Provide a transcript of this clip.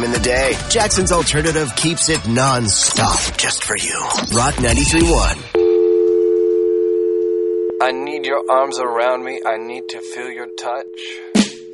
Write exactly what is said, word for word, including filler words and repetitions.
in the day. Jackson's Alternative keeps it non-stop just for you. Rock ninety-three point one. I need your arms around me. I need to feel your touch.